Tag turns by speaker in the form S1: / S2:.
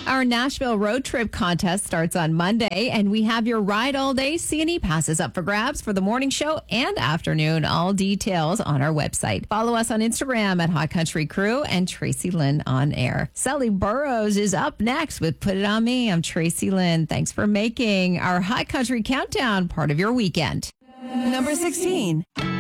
S1: Our Nashville road trip contest starts on Monday, and we have your ride all day C&E passes up for grabs for the morning show and afternoon. All details on our website. Follow us on Instagram at Hot Country Crew and Tracy Lynn on air. Sally Burrows is up next with Put It On Me. I'm Tracy Lynn. Thanks for making our Hot Country Countdown part of your weekend.
S2: Number 16.